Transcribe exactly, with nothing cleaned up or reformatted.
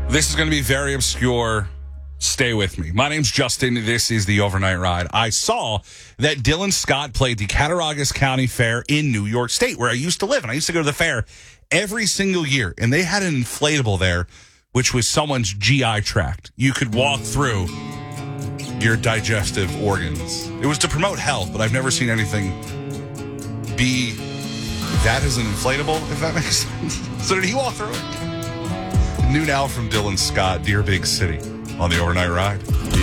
This is going to be very obscure. Stay with me. My name's Justin. This is the Overnight Ride. I saw that Dylan Scott played the Cattaraugus County Fair in New York State, where I used to live. And I used to go to the fair every single year. And they had an inflatable there, which was someone's G I tract. You could walk through your digestive organs. It was to promote health, but I've never seen anything be that as an inflatable, if that makes sense. So did he walk through it? New now from Dylan Scott, Dear Big City, on the Overnight Ride.